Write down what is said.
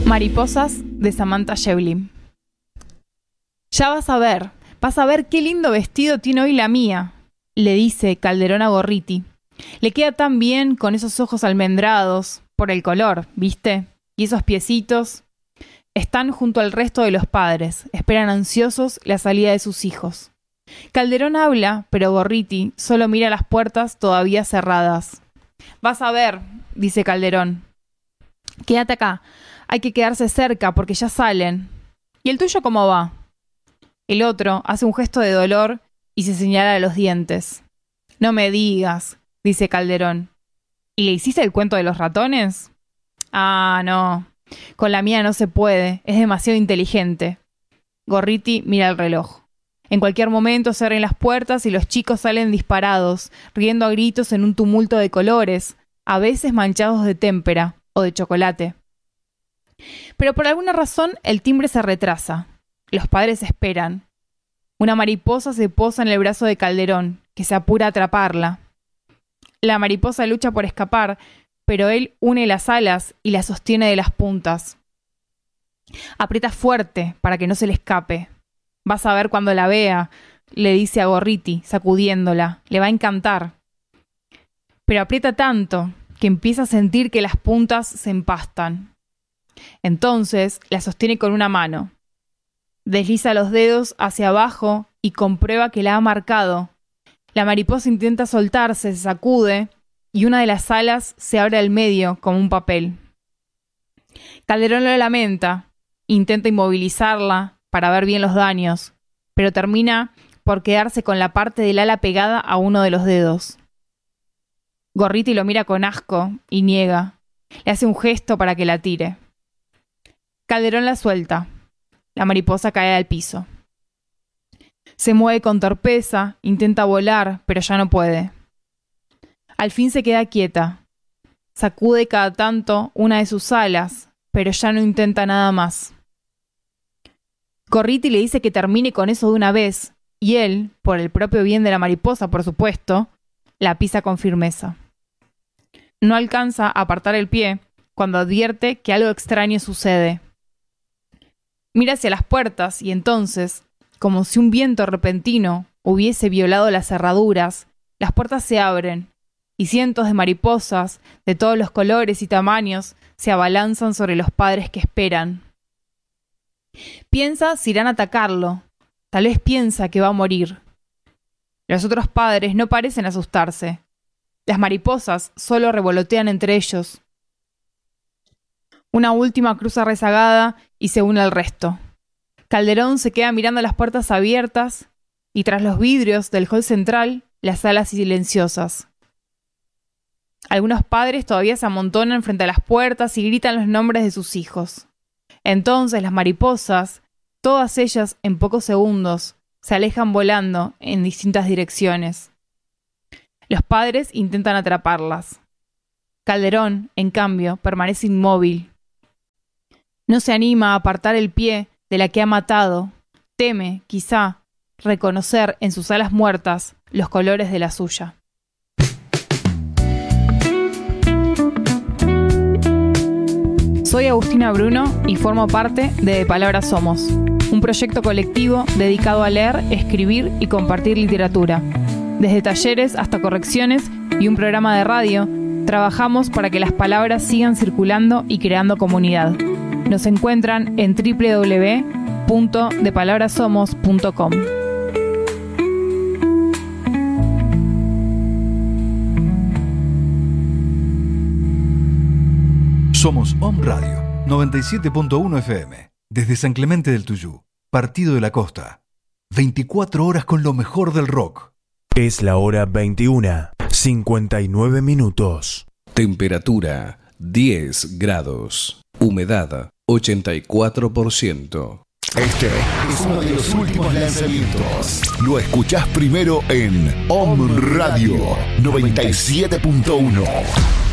Mariposas de Samantha Schweblin. Ya vas a ver qué lindo vestido tiene hoy la mía, le dice Calderón a Gorriti. Le queda tan bien con esos ojos almendrados, por el color, ¿viste? Y esos piecitos. Están junto al resto de los padres, esperan ansiosos la salida de sus hijos. Calderón habla, pero Gorriti solo mira las puertas todavía cerradas. Vas a ver, dice Calderón. Quédate acá, hay que quedarse cerca porque ya salen. ¿Y el tuyo cómo va? El otro hace un gesto de dolor y se señala los dientes. No me digas, dice Calderón. ¿Y le hiciste el cuento de los ratones? Ah, no. Con la mía no se puede, es demasiado inteligente. Gorriti mira el reloj. En cualquier momento se abren las puertas y los chicos salen disparados, riendo a gritos en un tumulto de colores, a veces manchados de témpera o de chocolate. Pero por alguna razón el timbre se retrasa. Los padres esperan. Una mariposa se posa en el brazo de Calderón, que se apura a atraparla. La mariposa lucha por escapar, pero él une las alas y las sostiene de las puntas. Aprieta fuerte para que no se le escape. Vas a ver cuando la vea, le dice a Gorriti, sacudiéndola. Le va a encantar. Pero aprieta tanto que empieza a sentir que las puntas se empastan. Entonces la sostiene con una mano. Desliza los dedos hacia abajo y comprueba que la ha marcado. La mariposa intenta soltarse, se sacude y una de las alas se abre al medio como un papel. Calderón lo lamenta, intenta inmovilizarla para ver bien los daños, pero termina por quedarse con la parte del ala pegada a uno de los dedos. Gorriti lo mira con asco y niega. Le hace un gesto para que la tire. Calderón la suelta. La mariposa cae al piso. Se mueve con torpeza, intenta volar, pero ya no puede. Al fin se queda quieta. Sacude cada tanto una de sus alas, pero ya no intenta nada más. Gorriti le dice que termine con eso de una vez, y él, por el propio bien de la mariposa, por supuesto, la pisa con firmeza. No alcanza a apartar el pie cuando advierte que algo extraño sucede. Mira hacia las puertas y entonces, como si un viento repentino hubiese violado las cerraduras, las puertas se abren y cientos de mariposas de todos los colores y tamaños se abalanzan sobre los padres que esperan. Piensa si irán a atacarlo, tal vez piensa que va a morir. Los otros padres no parecen asustarse. Las mariposas solo revolotean entre ellos. Una última cruza rezagada y se une al resto. Calderón se queda mirando las puertas abiertas y tras los vidrios del hall central, las salas silenciosas. Algunos padres todavía se amontonan frente a las puertas y gritan los nombres de sus hijos. Entonces las mariposas, todas ellas en pocos segundos, se alejan volando en distintas direcciones. Los padres intentan atraparlas. Calderón, en cambio, permanece inmóvil. No se anima a apartar el pie de la que ha matado. Teme, quizá, reconocer en sus alas muertas los colores de la suya. Soy Agustina Bruno y formo parte de Palabras Somos, un proyecto colectivo dedicado a leer, escribir y compartir literatura. Desde talleres hasta correcciones y un programa de radio, trabajamos para que las palabras sigan circulando y creando comunidad. Nos encuentran en www.depalabrasomos.com. Somos Om Radio 97.1 FM, desde San Clemente del Tuyú, Partido de la Costa. 24 horas con lo mejor del rock. Es la hora 21:59 minutos. Temperatura 10 grados. Humedad 84%. Este es uno de los últimos lanzamientos. Lo escuchás primero en Om Radio 97.1.